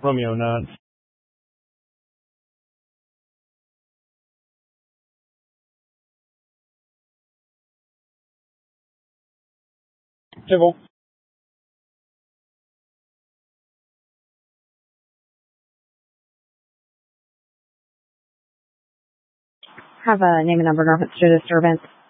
Romeo 9. C'est bon. Have a name and number reference to disturbance.